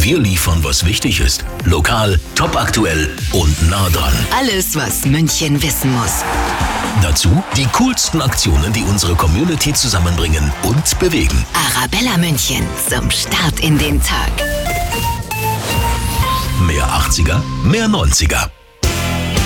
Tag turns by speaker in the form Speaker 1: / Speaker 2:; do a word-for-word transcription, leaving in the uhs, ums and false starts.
Speaker 1: Wir liefern, was wichtig ist. Lokal, topaktuell und nah dran.
Speaker 2: Alles, was München wissen muss.
Speaker 1: Dazu die coolsten Aktionen, die unsere Community zusammenbringen und bewegen.
Speaker 2: Arabella München zum Start in den Tag.
Speaker 1: Mehr achtziger, mehr neunziger.